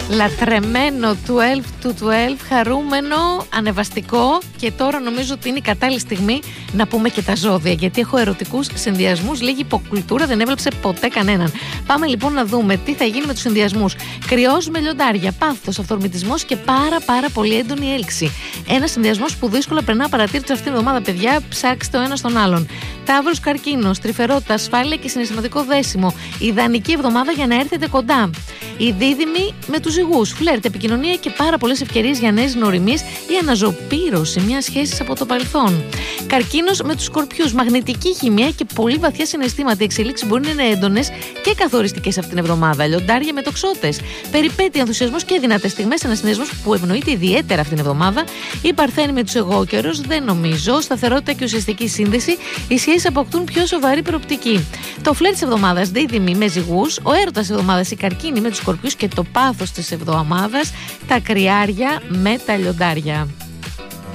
Λατρεμένο 12 του 12, χαρούμενο, ανεβαστικό. Και τώρα νομίζω ότι είναι η κατάλληλη στιγμή να πούμε και τα ζώδια, γιατί έχω ερωτικούς συνδυασμούς. Λίγη υποκουλτούρα δεν έβλεψε ποτέ κανέναν. Πάμε λοιπόν να δούμε τι θα γίνει με τους συνδυασμούς. Κρυός με λιοντάρια, πάθος, αυθορμητισμός και πάρα πολύ έντονη έλξη. Ένας συνδυασμός που δύσκολα περνά παρατήρητο αυτήν την εβδομάδα, παιδιά. Ψάξτε ο ένας τον άλλον. Ταύρος, καρκίνος, τρυφερότητα, ασφάλεια και συναισθηματικό δέσιμο. Ιδανική εβδομάδα για να έρθετε κοντά. Οι δίδυμοι με τους ζυγούς. Φλερτ, επικοινωνία και πάρα πολλές ευκαιρίες για νέες γνωριμίες ή αναζωπήρωση μιας σχέσης από το παρελθόν. Καρκίνος με τους σκορπιούς. Μαγνητική χημεία και πολύ βαθιά συναισθήματα. Οι εξελίξεις μπορεί να είναι έντονες και καθοριστικές αυτήν την εβδομάδα. Λιοντάρια με τοξότες. Περιπέτεια, ενθουσιασμός και δυνατές στιγμές. Ένας συνδυασμός που ευνοείται ιδιαίτερα αυτήν την εβδομάδα. Οι Παρθένοι με τους εγώκερους. Δεν νομίζω. Σταθερότητα και ουσιαστική σύνδεση. Οι σχέσεις αποκτούν πιο σοβαρή προοπτική. Το φλερτ της εβδομάδας, δίδυμοι με ζυγούς. Ο έρωτας της εβδομάδας, οι καρκίνοι με τους σκορπιούς. Και το πάθος της εβδομάδας, τα κρυάρια με τα λιοντάρια.